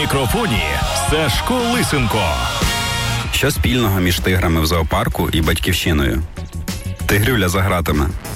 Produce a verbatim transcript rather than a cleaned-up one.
мікрофоні Сашко Лисенко. Що спільного між тиграми в зоопарку і батьківщиною? Тигрюля за ґратами.